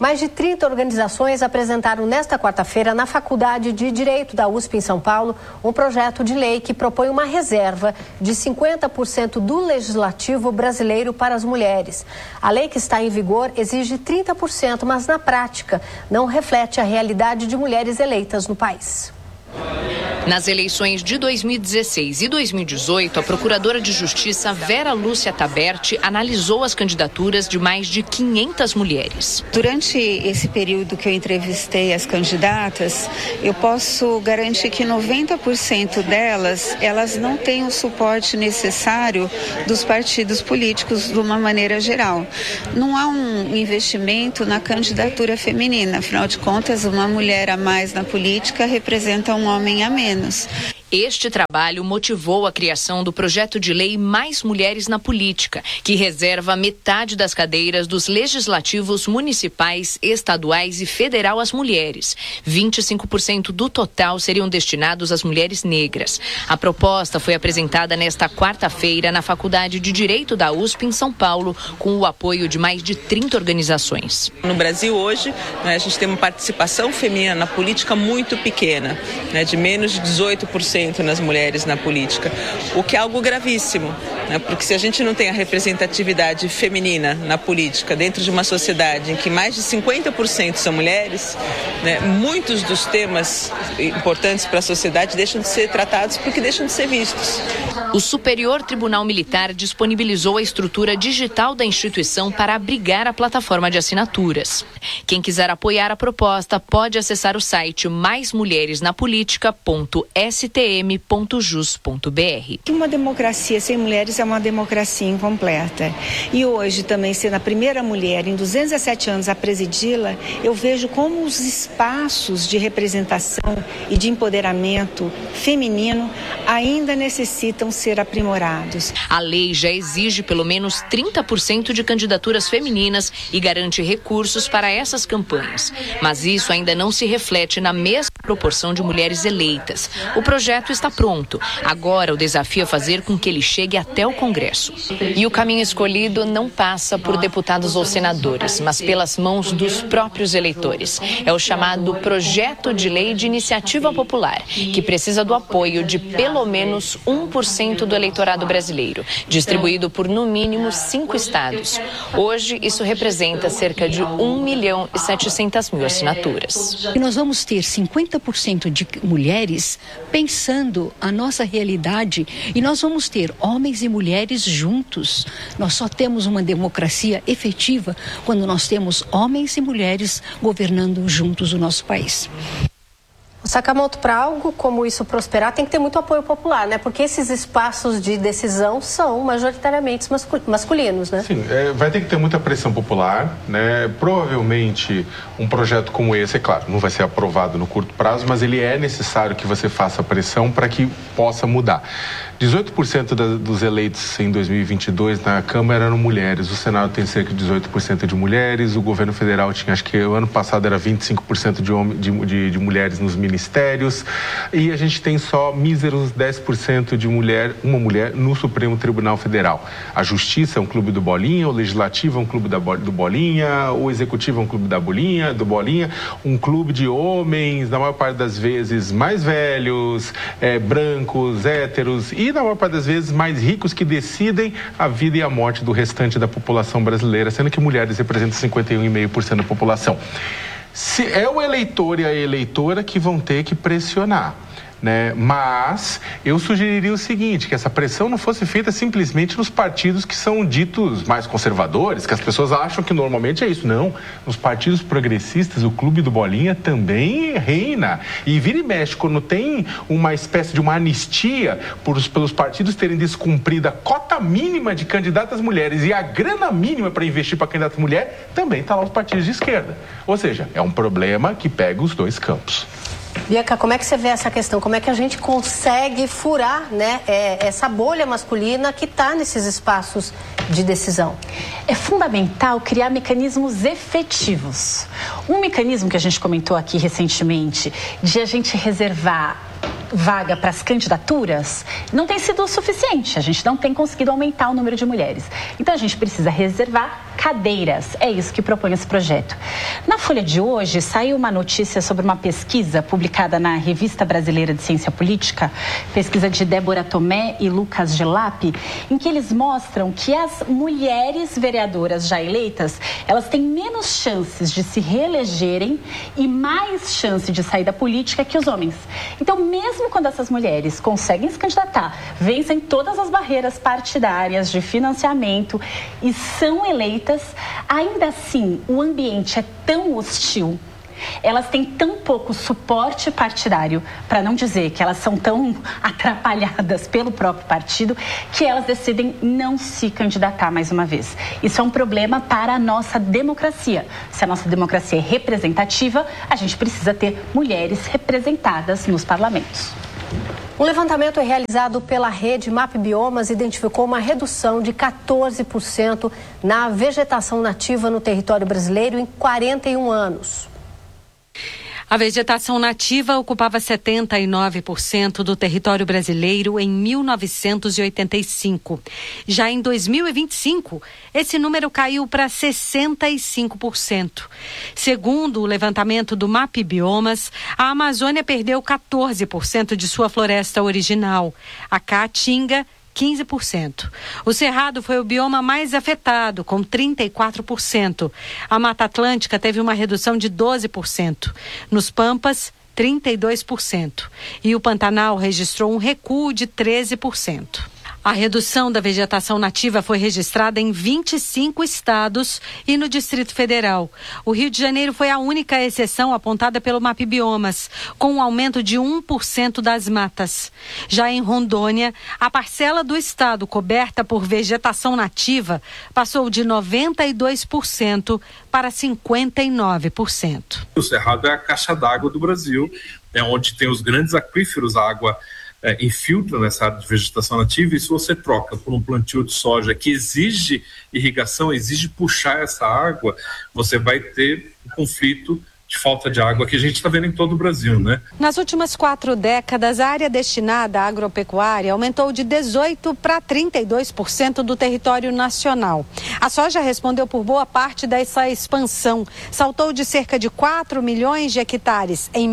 Mais de 30 organizações apresentaram nesta quarta-feira na Faculdade de Direito da USP em São Paulo um projeto de lei que propõe uma reserva de 50% do legislativo brasileiro para as mulheres. A lei que está em vigor exige 30%, mas na prática não reflete a realidade de mulheres eleitas no país. Nas eleições de 2016 e 2018, a Procuradora de Justiça Vera Lúcia Taberti analisou as candidaturas de mais de 500 mulheres. Durante esse período que eu entrevistei as candidatas, eu posso garantir que 90% delas, elas não têm o suporte necessário dos partidos políticos de uma maneira geral. Não há um investimento na candidatura feminina, afinal de contas, uma mulher a mais na política representa um homem a menos. Este trabalho motivou a criação do projeto de lei Mais Mulheres na Política, que reserva metade das cadeiras dos legislativos municipais, estaduais e federal às mulheres. 25% do total seriam destinados às mulheres negras. A proposta foi apresentada nesta quarta-feira na Faculdade de Direito da USP em São Paulo, com o apoio de mais de 30 organizações. No Brasil hoje, a gente tem uma participação feminina na política muito pequena, de menos de 18% nas mulheres na política, o que é algo gravíssimo, porque se a gente não tem a representatividade feminina na política dentro de uma sociedade em que mais de 50% são mulheres, muitos dos temas importantes para a sociedade deixam de ser tratados porque deixam de ser vistos. O Superior Tribunal Militar disponibilizou a estrutura digital da instituição para abrigar a plataforma de assinaturas. Quem quiser apoiar a proposta pode acessar o site maismulheresnapolitica.stm.jus.br. Uma democracia sem mulheres é uma democracia incompleta. E hoje, também sendo a primeira mulher em 217 anos a presidi-la, eu vejo como os espaços de representação e de empoderamento feminino ainda necessitam ser aprimorados. A lei já exige pelo menos 30% de candidaturas femininas e garante recursos para essas campanhas. Mas isso ainda não se reflete na mesma proporção de mulheres eleitas. O projeto está pronto. Agora o desafio é fazer com que ele chegue até o Congresso. E o caminho escolhido não passa por deputados ou senadores, mas pelas mãos dos próprios eleitores. É o chamado Projeto de Lei de Iniciativa Popular, que precisa do apoio de pelo menos 1% do eleitorado brasileiro, distribuído por no mínimo 5 estados. Hoje, isso representa cerca de 1.700.000 assinaturas. E nós vamos ter 50% de mulheres pensando a nossa realidade e nós vamos ter homens e mulheres juntos. Nós só temos uma democracia efetiva quando nós temos homens e mulheres governando juntos o nosso país. Sakamoto, para algo como isso prosperar, tem que ter muito apoio popular, né? Porque esses espaços de decisão são majoritariamente masculinos, né? Sim, vai ter que ter muita pressão popular, né? Provavelmente um projeto como esse, é claro, não vai ser aprovado no curto prazo, mas ele é necessário que você faça pressão para que possa mudar. 18% dos eleitos em 2022 na Câmara eram mulheres, o Senado tem cerca de 18% de mulheres, o governo federal tinha, acho que o ano passado era 25% de mulheres nos ministérios, e a gente tem só míseros 10% de uma mulher no Supremo Tribunal Federal. A Justiça é um clube do Bolinha, o Legislativo é um clube do Bolinha, o Executivo é um clube do Bolinha, um clube de homens, na maior parte das vezes mais velhos, brancos, héteros, e na maior parte das vezes mais ricos, que decidem a vida e a morte do restante da população brasileira, sendo que mulheres representam 51,5% da população. É o eleitor e a eleitora que vão ter que pressionar, né? Mas eu sugeriria o seguinte, que essa pressão não fosse feita simplesmente nos partidos que são ditos mais conservadores, que as pessoas acham que normalmente é isso. Não, nos partidos progressistas, o clube do Bolinha também reina. E vira e mexe, quando tem uma espécie de uma anistia pelos partidos terem descumprido a cota mínima de candidatas mulheres e a grana mínima para investir para candidata mulher, também está lá os partidos de esquerda. Ou seja, é um problema que pega os dois campos. Bianca, como é que você vê essa questão? Como é que a gente consegue furar, né, essa bolha masculina que está nesses espaços de decisão? É fundamental criar mecanismos efetivos. Um mecanismo que a gente comentou aqui recentemente, de a gente reservar vaga para as candidaturas não tem sido o suficiente. A gente não tem conseguido aumentar o número de mulheres. Então, a gente precisa reservar cadeiras. É isso que propõe esse projeto. Na Folha de hoje, saiu uma notícia sobre uma pesquisa publicada na Revista Brasileira de Ciência Política, pesquisa de Débora Tomé e Lucas Gelap, em que eles mostram que as mulheres vereadoras já eleitas, elas têm menos chances de se reelegerem e mais chance de sair da política que os homens. Então, mesmo quando essas mulheres conseguem se candidatar, vencem todas as barreiras partidárias de financiamento e são eleitas, ainda assim o ambiente é tão hostil, elas têm tão pouco suporte partidário, para não dizer que elas são tão atrapalhadas pelo próprio partido, que elas decidem não se candidatar mais uma vez. Isso é um problema para a nossa democracia. Se a nossa democracia é representativa, a gente precisa ter mulheres representadas nos parlamentos. Um levantamento realizado pela rede MapBiomas identificou uma redução de 14% na vegetação nativa no território brasileiro em 41 anos. A vegetação nativa ocupava 79% do território brasileiro em 1985. Já em 2025, esse número caiu para 65%. Segundo o levantamento do MapBiomas, a Amazônia perdeu 14% de sua floresta original. A Caatinga, 15%. O Cerrado foi o bioma mais afetado, com 34%. A Mata Atlântica teve uma redução de 12%. Nos Pampas, 32%. E o Pantanal registrou um recuo de 13%. A redução da vegetação nativa foi registrada em 25 estados e no Distrito Federal. O Rio de Janeiro foi a única exceção apontada pelo MapBiomas, com um aumento de 1% das matas. Já em Rondônia, a parcela do estado coberta por vegetação nativa passou de 92% para 59%. O Cerrado é a caixa d'água do Brasil, é onde tem os grandes aquíferos, a água infiltra nessa área de vegetação nativa, e se você troca por um plantio de soja que exige irrigação, exige puxar essa água, você vai ter um conflito de falta de água que a gente está vendo em todo o Brasil, né? Nas últimas 4 décadas, a área destinada à agropecuária aumentou de 18% para 32% do território nacional. A soja respondeu por boa parte dessa expansão. Saltou de cerca de 4 milhões de hectares em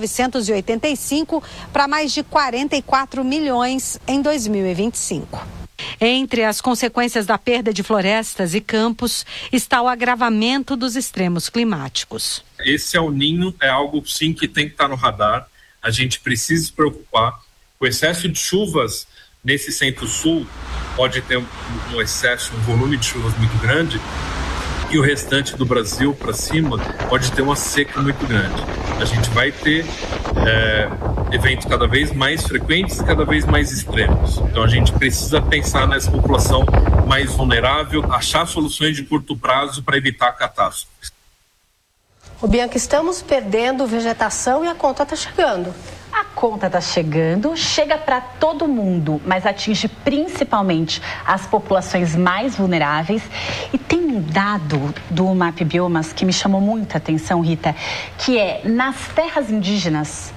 1985 para mais de 44 milhões em 2025. Entre as consequências da perda de florestas e campos está o agravamento dos extremos climáticos. Esse El Niño é algo, sim, que tem que estar no radar. A gente precisa se preocupar. O excesso de chuvas nesse centro-sul pode ter um excesso, um volume de chuvas muito grande, e o restante do Brasil para cima pode ter uma seca muito grande. A gente vai ter eventos cada vez mais frequentes e cada vez mais extremos. Então a gente precisa pensar nessa população mais vulnerável, achar soluções de curto prazo para evitar catástrofes. Ô Bianca, estamos perdendo vegetação e a conta está chegando. A conta está chegando, chega para todo mundo, mas atinge principalmente as populações mais vulneráveis. E tem um dado do MapBiomas que me chamou muita atenção, Rita, que é nas terras indígenas,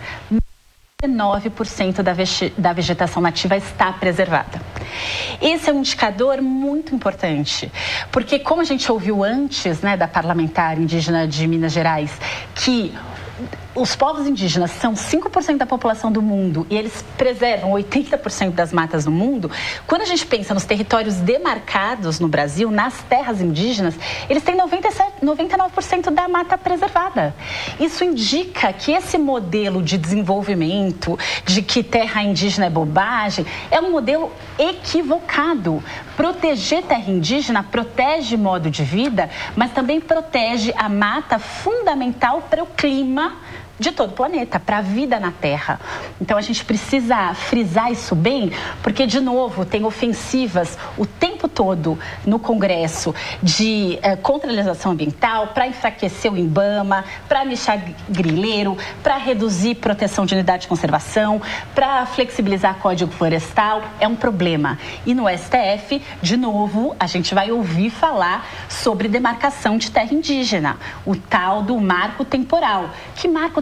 9% da vegetação nativa está preservada. Esse é um indicador muito importante, porque como a gente ouviu antes, né, da parlamentar indígena de Minas Gerais, que os povos indígenas são 5% da população do mundo e eles preservam 80% das matas no mundo. Quando a gente pensa nos territórios demarcados no Brasil, nas terras indígenas, eles têm 99% da mata preservada. Isso indica que esse modelo de desenvolvimento, de que terra indígena é bobagem, é um modelo equivocado. Proteger terra indígena protege modo de vida, mas também protege a mata fundamental para o clima de todo o planeta, para a vida na Terra. Então a gente precisa frisar isso bem, porque de novo tem ofensivas o tempo todo no Congresso de contra a legislação ambiental, para enfraquecer o IBAMA, para mexer grileiro, para reduzir proteção de unidade de conservação, para flexibilizar Código Florestal. É um problema. E no STF, de novo, a gente vai ouvir falar sobre demarcação de terra indígena, o tal do marco temporal. Que marco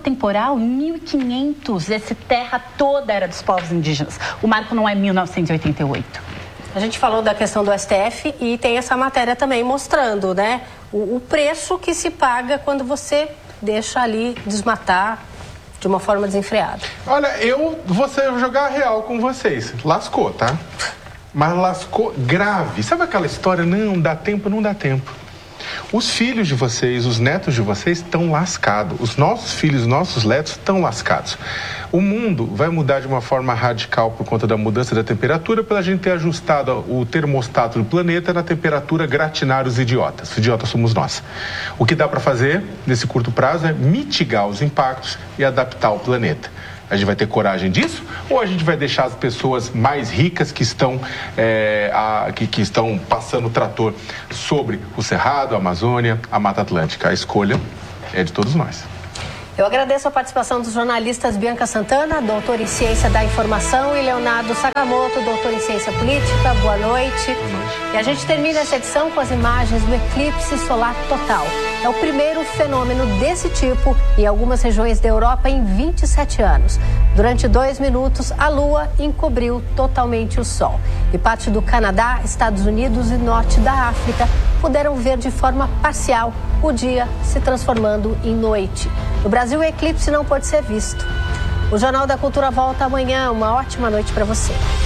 temporal, em 1500, essa terra toda era dos povos indígenas. O marco não é 1988. A gente falou da questão do STF e tem essa matéria também mostrando, né, o preço que se paga quando você deixa ali desmatar de uma forma desenfreada. Olha, eu vou jogar real com vocês. Lascou, tá? Mas lascou grave. Sabe aquela história, não dá tempo, não dá tempo. Os filhos de vocês, os netos de vocês estão lascados. Os nossos filhos, nossos netos estão lascados. O mundo vai mudar de uma forma radical por conta da mudança da temperatura, pela gente ter ajustado o termostato do planeta na temperatura gratinar os idiotas. Os idiotas somos nós. O que dá para fazer nesse curto prazo é mitigar os impactos e adaptar o planeta. A gente vai ter coragem disso? Ou a gente vai deixar as pessoas mais ricas que estão passando o trator sobre o Cerrado, a Amazônia, a Mata Atlântica? A escolha é de todos nós. Eu agradeço a participação dos jornalistas Bianca Santana, doutor em Ciência da Informação, e Leonardo Sakamoto, doutor em Ciência Política. Boa noite. E a gente termina essa edição com as imagens do eclipse solar total. É o primeiro fenômeno desse tipo em algumas regiões da Europa em 27 anos. Durante 2 minutos, a Lua encobriu totalmente o Sol. E parte do Canadá, Estados Unidos e norte da África puderam ver de forma parcial o dia se transformando em noite. No Brasil, o eclipse não pode ser visto. O Jornal da Cultura volta amanhã. Uma ótima noite para você.